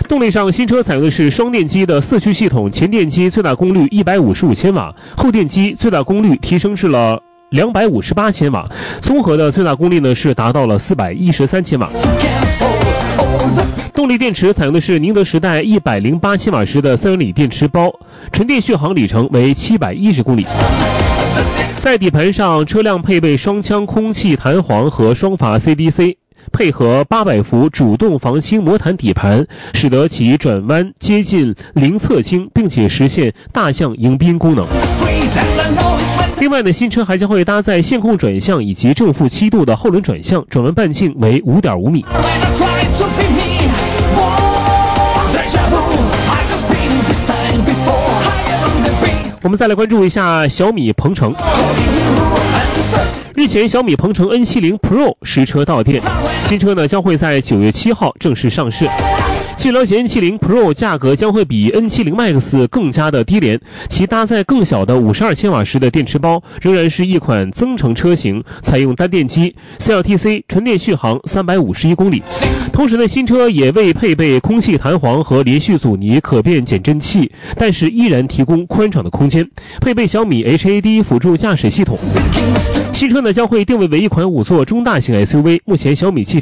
动力上，新车采用的是双电机的4驱系统，前电机最大功率155千瓦，后电机最大功率提升至了258千瓦，综合的最大功率呢是达到了413千瓦。动力电池采用的是宁德时代108千瓦时的3元锂电池包，纯电续航里程为710公里。在底盘上，车辆配备双腔空气弹簧和双阀 CDC， 配合800伏主动防倾魔毯底盘，使得其转弯接近零侧倾，并且实现大象迎宾功能。另外呢，新车还将会搭载线控转向以及正负7度的后轮转向，转弯半径为 5.5 米。我们再来关注一下小米鹏程。日前，小米鹏程 N70 Pro 实车到店，新车呢将会在9月7号正式上市。据了解， N70 Pro 价格将会比 N70 Max 更加的低廉，其搭载更小的52千瓦时的电池包，仍然是一款增程车型，采用单电机 4.0T 纯电续航351公里。同时呢，新车也未配备空气弹簧和连续阻尼可变减震器，但是依然提供宽敞的空间，配备小米 HAD 辅助驾驶系统。新车呢将会定位为一款5座中大型 SUV， 目前小米汽车